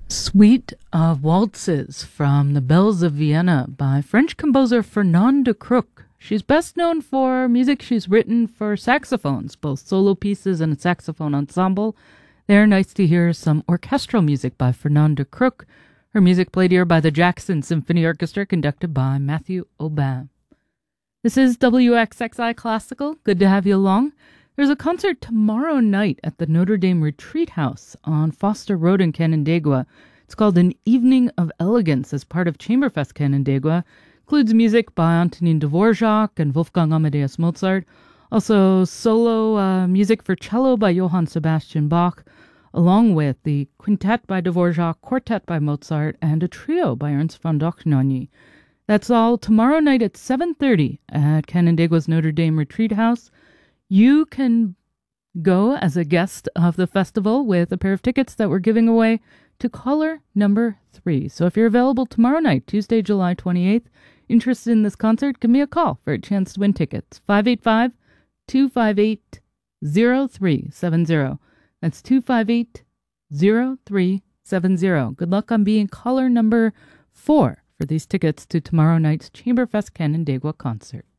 Suite of Waltzes from the Bells of Vienna by French composer Fernande de Crook. She's best known for music she's written for saxophones, both solo pieces and a saxophone ensemble. There, nice to hear some orchestral music by Fernande de Crook. Her music played here by the Jackson Symphony Orchestra, conducted by Matthew Aubin. This is WXXI Classical. Good to have you along. There's a concert tomorrow night at the Notre Dame Retreat House on Foster Road in Canandaigua. It's called An Evening of Elegance as part of Chamberfest Canandaigua. Includes music by Antonin Dvorak and Wolfgang Amadeus Mozart. Also solo music for cello by Johann Sebastian Bach, along with the quintet by Dvorak, quartet by Mozart, and a trio by Ernst von Dohnanyi. That's all tomorrow night at 7:30 at Canandaigua's Notre Dame Retreat House. You can go as a guest of the festival with a pair of tickets that we're giving away to caller number 3. So if you're available tomorrow night, Tuesday, July 28th, interested in this concert, give me a call for a chance to win tickets. 585-258-0370. That's 258-0370. Good luck on being caller number 4 for these tickets to tomorrow night's Chamberfest Canandaigua concert.